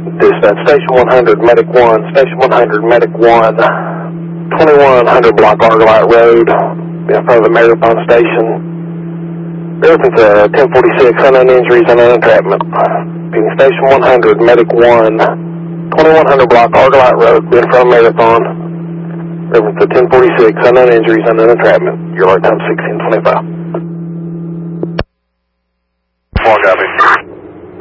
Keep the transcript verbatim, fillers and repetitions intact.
Dispatch, Station one hundred, Medic one, Station one hundred, Medic one, twenty-one hundred block Argolite Road, in front of the Marathon Station. Everything's uh, ten forty-six, unknown injuries, unknown entrapment. Being Station one hundred, Medic one, twenty-one hundred block Argolite Road, in front of Marathon. Everything's at ten forty-six, unknown injuries, unknown entrapment. Your alert time sixteen twenty-five. One copy.